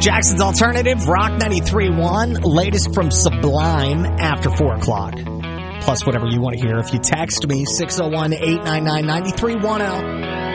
Jackson's Alternative, Rock 93.1, latest from Sublime after 4 o'clock. Plus whatever you want to hear if you text me, 601-899-9310.